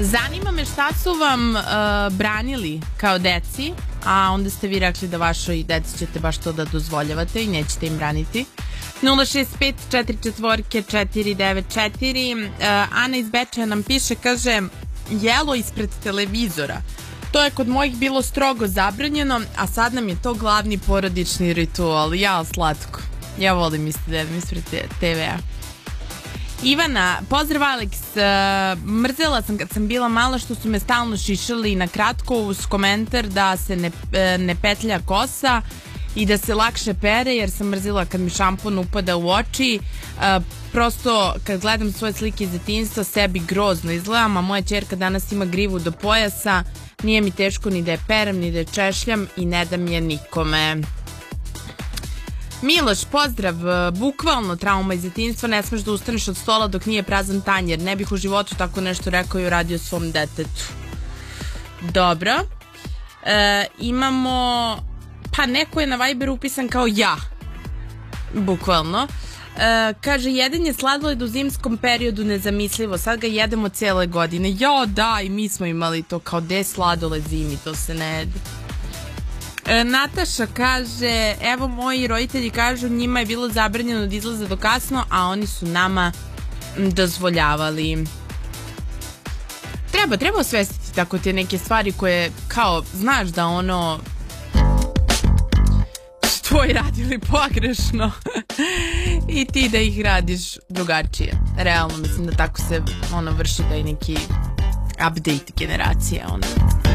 Zanima me šta su vam branili kao deci, a onda ste vi rekli da vašoj deci ćete baš to da dozvoljavate i nećete im braniti. 065 44 494. Ana iz Bečeja nam piše, kaže, jelo ispred televizora. To je kod mojih bilo strogo zabranjeno, a sad nam je to glavni porodični ritual. Ja, slatko. Ja volim ispred TV-a. Ivana, pozdrav Alex, mrzela sam kad sam bila mala što su me stalno šišali na kratko uz komentar da se ne petlja kosa i da se lakše pere, jer sam mrzila kad mi šampon upada u oči. Prosto kad gledam svoje slike iz detinjstva sebi grozno izgledam, a moja ćerka danas ima grivu do pojasa, nije mi teško ni da je perem ni da je češljam i ne dam je nikome. Miloš, pozdrav, bukvalno trauma iz detinjstva, ne smeš da ustaneš od stola dok nije prazan tanjer, ne bih u životu tako nešto rekao i uradio svom detetu. Dobro, imamo, pa neko je na Viberu upisan kao ja, bukvalno. Kaže, jedenje sladoled u zimskom periodu nezamislivo, sad ga jedemo cijele godine. Jo, da, i mi smo imali to, kao de sladoled zimi, to se ne jede. Nataša kaže, evo moji roditelji kažu njima je bilo zabranjeno da izlaze do kasno, a oni su nama dozvoljavali. Treba osvestiti tako te neke stvari koje kao znaš da ono tvoji radili pogrešno i ti da ih radiš drugačije. Realno mislim da tako se vrši taj neki update generacije onda.